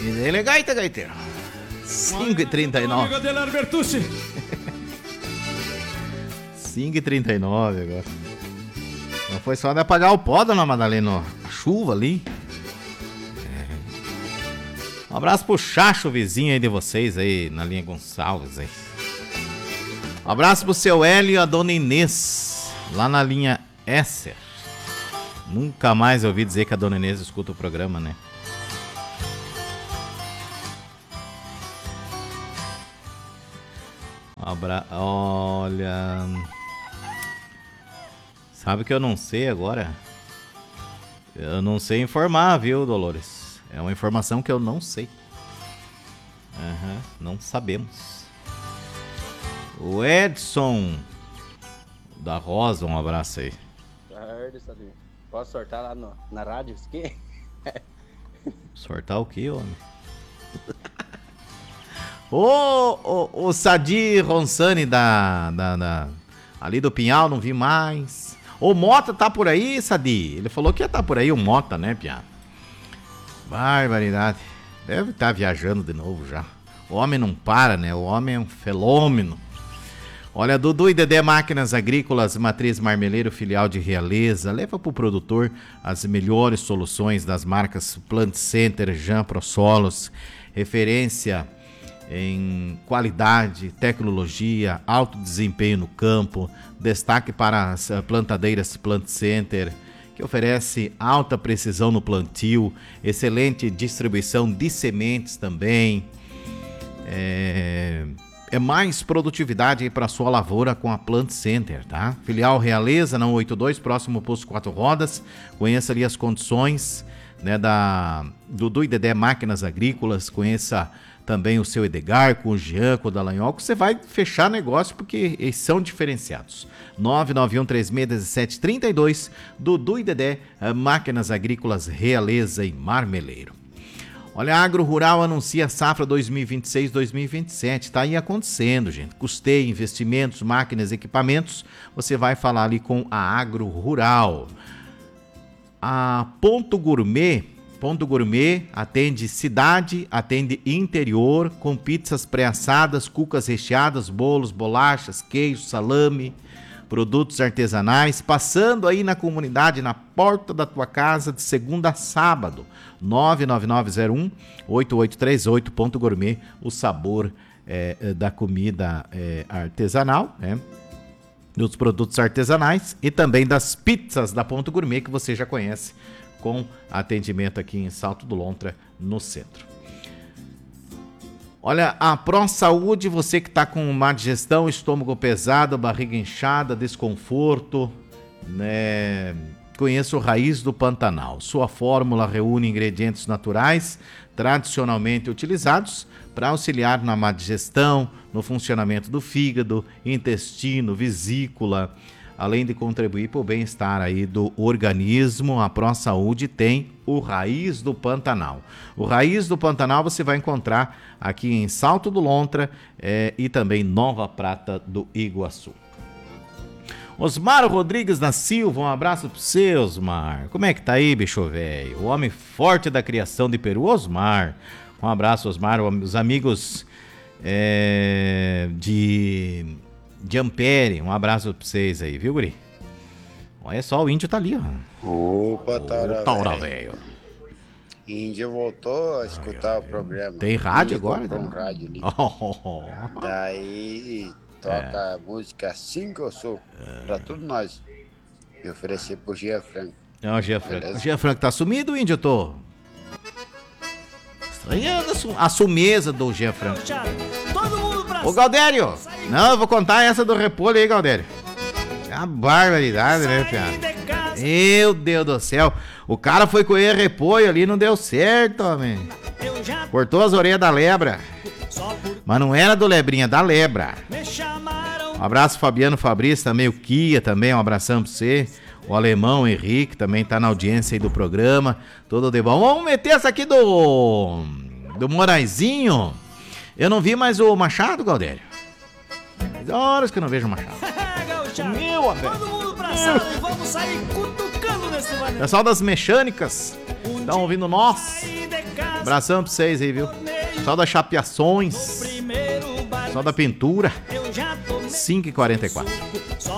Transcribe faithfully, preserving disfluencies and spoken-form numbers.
Ele é gaita, gaiteiro. cinco e trinta e nove. cinco e trinta e nove agora. Não foi só de apagar o pó, dona Madalena. A chuva ali. É. Um abraço pro Chacho, vizinho aí de vocês aí, na linha Gonçalves aí. Um abraço pro seu Hélio e a dona Inês, lá na linha Esser. Nunca mais ouvi dizer que a dona Inês escuta o programa, né? Abra... Olha... Sabe que eu não sei agora? Eu não sei informar, viu, Dolores? É uma informação que eu não sei. Uhum, não sabemos. O Edson da Rosa, um abraço aí. Posso sortar lá no, na rádio isso aqui? Sortar o que, homem? Ô, ô, ô Sadi Ronsani da, da, da, ali do Pinhal, não vi mais. O Mota tá por aí, Sadi? Ele falou que ia estar tá por aí o Mota, né, Pia? Barbaridade. Deve estar tá viajando de novo já. O homem não para, né? O homem é um fenômeno. Olha, Dudu e Dedé Máquinas Agrícolas, Matriz Marmeleiro, filial de Realeza, leva para o produtor as melhores soluções das marcas Plant Center, Jean ProSolos, referência em qualidade, tecnologia, alto desempenho no campo, destaque para as plantadeiras Plant Center, que oferece alta precisão no plantio, excelente distribuição de sementes também, é... É mais produtividade para sua lavoura com a Plant Center, tá? Filial Realeza, na oitenta e dois, próximo posto Quatro Rodas. Conheça ali as condições, né, da Dudu e Dedé Máquinas Agrícolas. Conheça também o seu Edgar, com o Jean, com o Dallagnol, que você vai fechar negócio porque eles são diferenciados. nove nove um três seis um sete três dois, Dudu e Dedé Máquinas Agrícolas Realeza e Marmeleiro. Olha, a Agro Rural anuncia safra dois mil e vinte e seis dois mil e vinte e sete. Tá aí acontecendo, gente. Custeio, investimentos, máquinas, equipamentos. Você vai falar ali com a Agro Rural. A Ponto Gourmet, Ponto Gourmet atende cidade, atende interior, com pizzas pré-assadas, cucas recheadas, bolos, bolachas, queijo, salame, produtos artesanais, passando aí na comunidade, na porta da tua casa, de segunda a sábado. nove nove nove zero um oito oito três oito, Ponto Gourmet, o sabor é, da comida é, artesanal, né? Dos produtos artesanais e também das pizzas da Ponto Gourmet, que você já conhece, com atendimento aqui em Salto do Lontra, no centro. Olha, a Pro Saúde, você que está com má digestão, estômago pesado, barriga inchada, desconforto, né? Conheça o Raiz do Pantanal. Sua fórmula reúne ingredientes naturais, tradicionalmente utilizados para auxiliar na má digestão, no funcionamento do fígado, intestino, vesícula, além de contribuir para o bem-estar aí do organismo. A Pro Saúde tem o Raiz do Pantanal. O Raiz do Pantanal você vai encontrar aqui em Salto do Lontra é, e também Nova Prata do Iguaçu. Osmar Rodrigues da Silva, um abraço para você, Osmar. Como é que tá aí, bicho velho? O homem forte da criação de Peru, Osmar. Um abraço, Osmar. Os amigos é, de, de Ampere, um abraço para vocês aí, viu, guri? Olha só, o índio tá ali, ó. Opa, Taura, Taura velho. Índio voltou a escutar ai, o programa. Tem rádio Índio agora? Tem um rádio ali. Oh. Daí toca é. música assim que eu sou, é. pra todos nós. E oferecer pro Gia Franco. Não, o Gia Franco. O Gia Franco tá sumido, índio, eu tô estranhando a sumesa do Gia Franco. Ô, Galdério, não, eu vou contar essa do repolho aí, Galdério. É uma barbaridade, né, piada? Meu Deus do céu. O cara foi colher repolho ali, não deu certo, homem. Cortou as orelhas da lebra. Mas não era do lebrinha, da lebra. Um abraço, Fabiano Fabrício, também o Kia, também um abração pra você. O alemão Henrique também tá na audiência aí do programa. Tudo de bom. Vamos meter essa aqui do do Moraizinho. Eu não vi mais o Machado, Galdério. Faz horas que eu não vejo o Machado. Meu, todo mundo pra sala e vamos sair cutucando Pessoal das mecânicas, estão ouvindo nós. Abração pra vocês aí, viu? Pessoal das chapeações. Pessoal da pintura. cinco e quarenta e quatro.